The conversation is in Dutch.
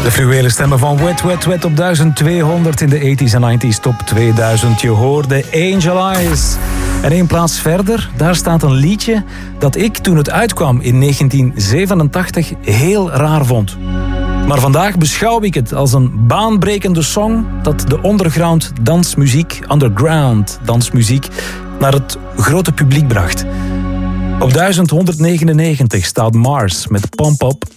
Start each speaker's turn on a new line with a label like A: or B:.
A: De fluwele stemmen van Wet Wet Wet op 1200 in de 80s en 90s top 2000. Je hoorde Angel Eyes. En 1 plaats verder, daar staat een liedje dat ik toen het uitkwam in 1987 heel raar vond. Maar vandaag beschouw ik het als een baanbrekende song dat de underground dansmuziek naar het grote publiek bracht. Op 1199 staat Mars met Pump Up